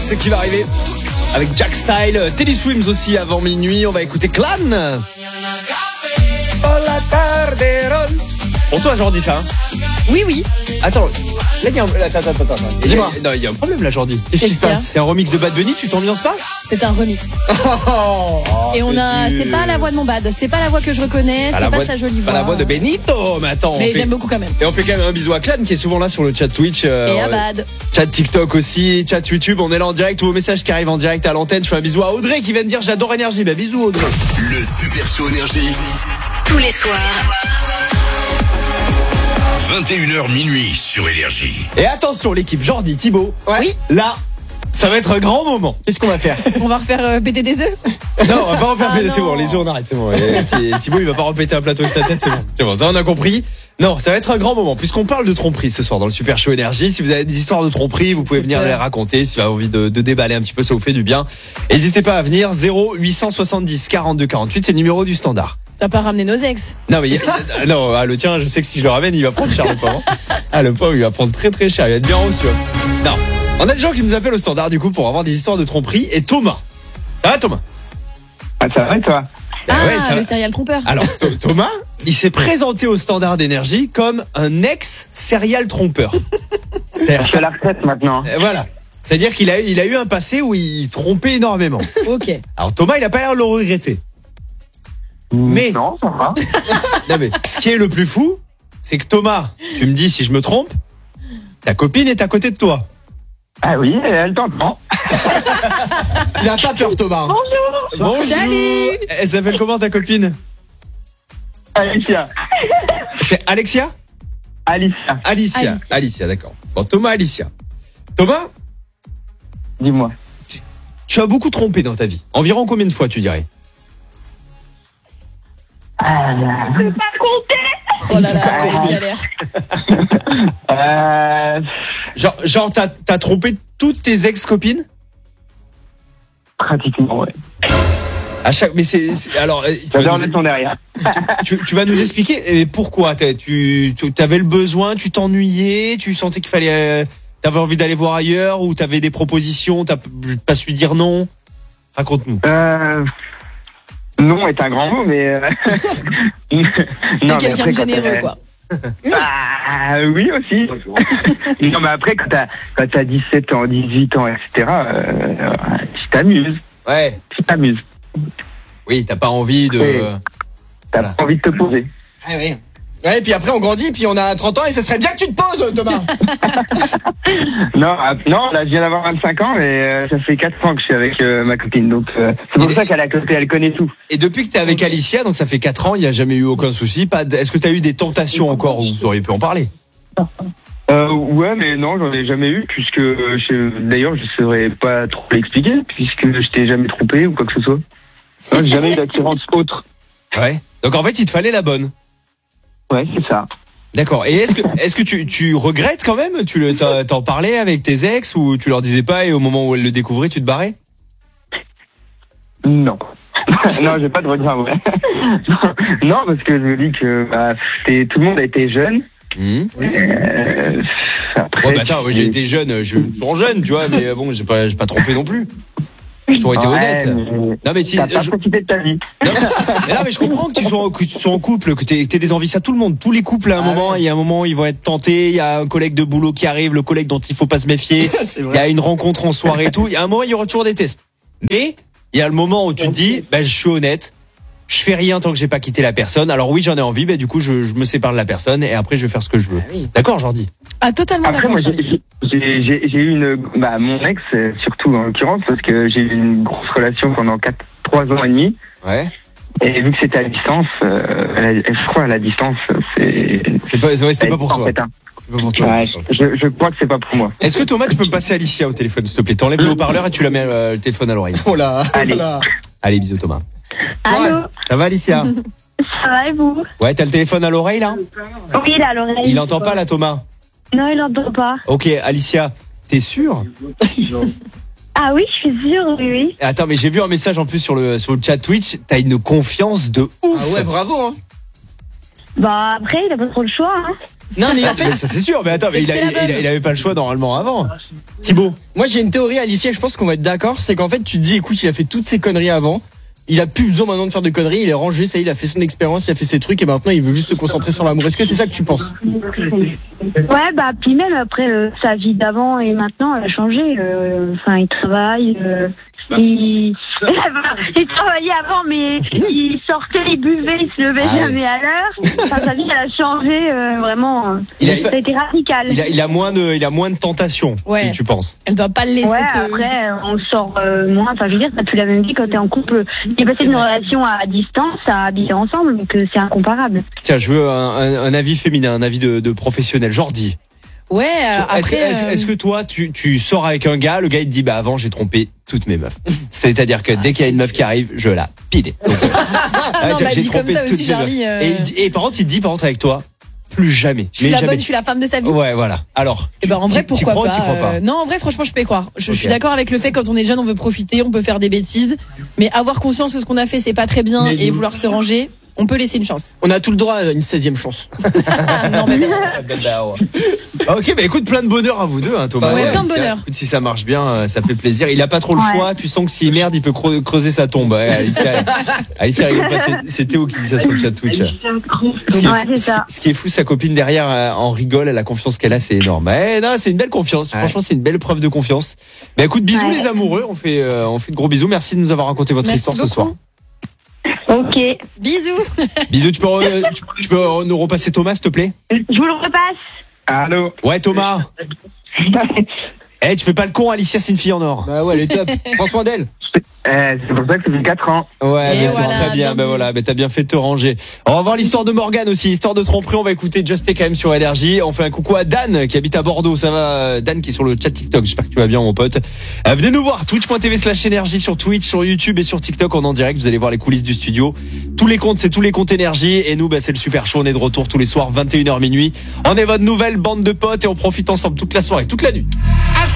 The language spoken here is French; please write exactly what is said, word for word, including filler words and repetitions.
Ghost qui va arriver avec Jack Style, Teddy Swims aussi avant minuit. On va écouter Clan. Pour toi, Jordi, ça hein. Oui, oui. Attends, là, il y a un... Attends, attends, attends. Dis-moi. Non, il y a un problème là, Jordi. Qu'est-ce qui Qu'est-ce se qu'il y a passe? C'est un remix de Bad Bunny, tu t'ambiances pas? C'est un remix. Oh, Et on a, mais c'est pas la voix de mon bad, c'est pas la voix que je reconnais, Pas c'est la pas voix- sa jolie voix. Pas la voix de Benito, mais attends. on Mais fait- j'aime beaucoup quand même. Et on fait quand même un bisou à Clan qui est souvent là sur le chat Twitch. euh, Et à bad. Chat TikTok aussi, chat YouTube, on est là en direct, tous vos messages qui arrivent en direct à l'antenne. Je fais un bisou à Audrey qui vient de dire j'adore Énergie. Bah bisous Audrey. Le Super Show Énergie. Tous les soirs. vingt et une heures minuit sur Énergie. Et attention l'équipe, Jordi, Thibaut. Oui. Là, ça va être un grand moment. Qu'est-ce qu'on va faire? On va refaire euh, péter des œufs. Non, on va pas refaire Ah péter, c'est non. bon, les œufs on arrête, c'est bon. Et Thi- Thibaut il va pas repéter un plateau avec sa tête, c'est bon. C'est bon, ça on a compris. Non, ça va être un grand moment puisqu'on parle de tromperie ce soir dans le Super Show Énergie. Si vous avez des histoires de tromperie, vous pouvez venir les raconter. Si vous avez envie de, de déballer un petit peu, ça vous fait du bien. N'hésitez pas à venir. Zéro huit cent soixante-dix quarante-deux quarante-huit, c'est le numéro du standard. T'as pas ramené nos ex. Non mais il y a- non, ah, le tien, je sais que si je le ramène, il va prendre cher le pauvre. Ah le pauvre, il va prendre très très cher. Il va être bien reçu. hein. Non, on a des gens qui nous appellent au standard du coup pour avoir des histoires de tromperie. Et Thomas, ça va Thomas? Ah, ça va et toi? Bah Ah, ouais, ça le va. serial trompeur. Alors Tho- Thomas, il s'est présenté au standard d'énergie comme un ex-serial trompeur. Je C'est-à-dire- suis à la retraite maintenant. euh, voilà. C'est-à-dire qu'il a, eu- il a eu un passé où il trompait énormément. Ok. Alors Thomas, il a pas l'air de le regretter. Mais- Non, ça va. Non mais ce qui est le plus fou, c'est que Thomas, tu me dis si je me trompe, ta copine est à côté de toi. Ah oui, elle t'entend. Il a pas peur Thomas. Bonjour. Bonjour. Salut. Elle s'appelle comment ta copine? Alicia. C'est Alexia? Alicia, Alicia. Alicia. Alicia, d'accord. Bon, Thomas, Alicia. Thomas, dis-moi. tu as beaucoup trompé dans ta vie. Environ combien de fois tu dirais? Ah, Oh là là, quelle galère. euh, Genre, genre t'as, t'as trompé toutes tes ex-copines? pratiquement, ouais. À chaque, mais c'est, c'est- alors, euh, tu vas, J'adore nous, le ton derrière. tu, tu vas nous expliquer et pourquoi t'as, tu, tu avais le besoin, tu t'ennuyais, tu sentais qu'il fallait, euh, t'avais envie d'aller voir ailleurs ou t'avais des propositions, t'as pas su dire non. Raconte-nous. Euh, non est un grand mot, mais... euh, non, T'es quelqu'un après, de quand généreux, t'as- quoi. Ah oui aussi. Non mais après quand t'as quand t'as dix-sept ans, dix-huit ans, et cetera. Euh, tu t'amuses, Ouais. tu t'amuses. Oui, t'as pas envie de. Oui. T'as Voilà. pas envie de te poser. Ouais, oui. Ouais, et puis après on grandit, puis on a trente ans et ça serait bien que tu te poses, Thomas. Non, ah, non, là je viens d'avoir vingt-cinq ans et euh, ça fait quatre ans que je suis avec euh, ma copine, donc euh, c'est pour Et- ça qu'elle est à côté, elle connaît tout. Et depuis que t'es avec Alicia, donc ça fait quatre ans, il n'y a jamais eu aucun souci. Pas d- Est-ce que t'as eu des tentations encore où vous auriez pu en parler? Euh, ouais, mais non, j'en ai jamais eu puisque euh, je, d'ailleurs je saurais pas trop l'expliquer puisque je t'ai jamais trompé ou quoi que ce soit. Non, j'ai jamais eu d'attirance autre. Ouais. Donc en fait, il te fallait la bonne. Ouais, c'est ça. D'accord. Et est-ce que, est-ce que tu, tu regrettes quand même? Tu le, t'en, t'en parlais avec tes ex ou tu leur disais pas et au moment où elles le découvraient, tu te barrais? Non. Non, j'ai pas de regret, ouais. Non, parce que je me dis que bah, c'était- tout le monde a été jeune. Mmh. Euh, après, Ouais, bah attends, moi, j'ai été jeune, je suis toujours jeune, tu vois, mais bon, j'ai pas, j'ai pas trompé non plus. J'ai toujours été Ouais, honnête. mais Non mais si, T'as pas je- profité de ta vie. non, mais, non, mais je comprends que tu sois, que tu sois en couple, que t'aies, que t'aies des envies, ça tout le monde, tous les couples à un Ah moment, ouais. il y a un moment ils vont être tentés, il y a un collègue de boulot qui arrive, le collègue dont il faut pas se méfier, C'est il y a une rencontre en soirée et tout, il y a un moment il y aura toujours des tests. Mais il y a le moment où tu te dis, bah je suis honnête, je fais rien tant que j'ai pas quitté la personne. Alors oui j'en ai envie, bah du coup je, je me sépare de la personne et après je vais faire ce que je veux. D'accord Jordi? Ah, totalement Après, d'accord. moi, Charlie. j'ai j'ai- j'ai- j'ai eu une, bah, mon ex, euh, surtout en l'occurrence, parce que j'ai eu une grosse relation pendant quatre, trois ans et demi. Ouais. Et vu que c'était à distance, euh, la- je crois à la distance, c'est. C'est pas, ouais, c'était pas pour en toi. fait, hein. C'est pas pour toi. Ouais, je, je crois que c'est pas pour moi. Est-ce que Thomas tu peux me passer Alicia au téléphone s'il te plaît? T'enlèves le haut-parleur et tu la mets euh, le téléphone à l'oreille. Oh là, Allez. oh là. Allez bisous Thomas. Allô, Ça va Alicia? ça va et vous? Ouais, t'as le téléphone à l'oreille là? Oui, il est à l'oreille. Il entend pas là Thomas? Non, il n'entend pas. Ok Alicia, t'es sûre? Ah oui, je suis sûre, oui, oui. Attends mais j'ai vu un message en plus sur le, sur le chat Twitch, t'as une confiance de ouf. Ah ouais, bravo, hein. Bah après, il a pas trop le choix, hein. Non, mais en fait, Ça c'est sûr, mais attends, mais C'est il, a- que c'est la il- bonne. il avait pas le choix normalement avant. Thibaut. moi j'ai une théorie, Alicia, je pense qu'on va être d'accord, c'est qu'en fait tu te dis, écoute, il a fait toutes ses conneries avant, il a plus besoin maintenant de faire de conneries, il est rangé, ça y est, il a fait son expérience, il a fait ses trucs et maintenant il veut juste se concentrer sur l'amour. Est-ce que c'est ça que tu penses? Ouais, bah, puis même après, euh, sa vie d'avant et maintenant, elle a changé. euh, Enfin, il travaille. euh, il... il travaillait avant, mais il sortait, il buvait, il se levait Ah jamais à l'heure. Enfin, sa vie, elle a changé, euh, vraiment. euh, Il a- ça a été radical. Il a, il a moins de, il a moins de tentations. Ouais. Tu penses? Elle doit pas le laisser Ouais, te... après, on sort euh, moins. Enfin, je veux dire, t'as plus la même vie quand t'es en couple. Il est passé d'une relation à distance à habiter ensemble, donc euh, c'est incomparable. Tiens, je veux un, un- un avis féminin, un avis de, de professionnel. Jordi. Ouais, euh, Est-ce que, après... est-ce- euh, est-ce que toi, tu, tu sors avec un gars, le gars il te dit, bah avant j'ai trompé toutes mes meufs. C'est-à-dire que dès qu'il y a une meuf qui arrive, je la pile. Ah non, bah, dit comme ça aussi, Charlie. euh, Et, il dit- et par contre, il te dit, par contre, avec toi, plus jamais. Je suis mais la jamais. bonne, je suis la femme de sa vie. Ouais, voilà. Alors. Et ben en vrai, t'y- t'y pourquoi crois ou pas, t'y crois pas euh, Non, en vrai, franchement, je peux y croire. Je, je Ok. suis d'accord avec le fait quand on est jeune, on veut profiter, on peut faire des bêtises, mais avoir conscience que ce qu'on a fait, c'est pas très bien et vouloir se ranger, on peut laisser une chance. On a tout le droit à une seizième chance. Ah, non, mais Ok, bah écoute, plein de bonheur à vous deux, hein, Thomas. Ouais, plein de si ça- bonheur. écoute, si ça marche bien, euh, ça fait plaisir. Il a pas trop le Ouais. choix. Tu sens que s'il merde, il peut creu- creuser sa tombe. Ouais, Alicia, Alicia rigole pas. c'est- C'est Théo qui dit ça sur le chat Twitch. Ce qui est Ouais, fou- c'est ça. Ce qui est fou, sa copine derrière euh, en rigole. La confiance qu'elle a, c'est énorme. Eh, non, c'est une belle confiance. Ouais. Franchement, c'est une belle preuve de confiance. Bah écoute, bisous Ouais. les amoureux. On fait, euh, on fait de gros bisous. Merci de nous avoir raconté votre merci histoire beaucoup. ce soir. Ok. Bisous. Bisous. Tu peux, re- tu, tu peux euh, nous repasser Thomas, s'il te plaît? Je vous le repasse. Allô. Ouais, Thomas. Eh, tu fais pas le con, Alicia, c'est une fille en or. Bah ouais, elle est top. Prends soin d'elle. Euh, c'est pour ça que ça fait quatre ans. Ouais, Et mais c'est voilà, très bien. bien Ben dit. voilà, ben t'as bien fait de te ranger. On va voir l'histoire de Morgane aussi, histoire de tromperie. On va écouter Just Take quand même sur Énergie. On fait un coucou à Dan qui habite à Bordeaux. Ça va, Dan qui est sur le chat TikTok. J'espère que tu vas bien, mon pote. Euh, venez nous voir twitch point tv slash énergie sur Twitch, sur YouTube et sur TikTok. On est en direct. Vous allez voir les coulisses du studio. Tous les comptes, c'est tous les comptes Énergie. Et nous, ben c'est le super show. On est de retour tous les soirs, vingt et une heures minuit. On est votre nouvelle bande de potes et on profite ensemble toute la soirée, toute la nuit.